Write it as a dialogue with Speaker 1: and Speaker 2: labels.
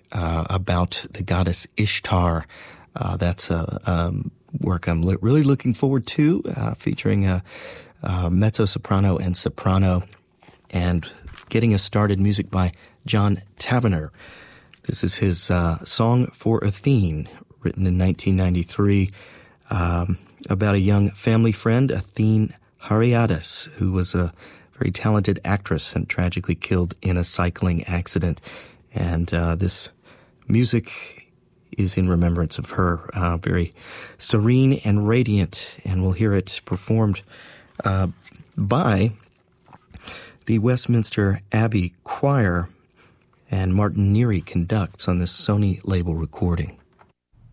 Speaker 1: about the goddess Ishtar. That's a work I'm really looking forward to, featuring mezzo-soprano and soprano, and getting us started, music by John Tavener. This is his Song for Athene, written in 1993, about a young family friend, Athene Hariades, who was a very talented actress and tragically killed in a cycling accident. And this music is in remembrance of her, very serene and radiant, and we'll hear it performed by the Westminster Abbey Choir, and Martin Neary conducts on this Sony label recording.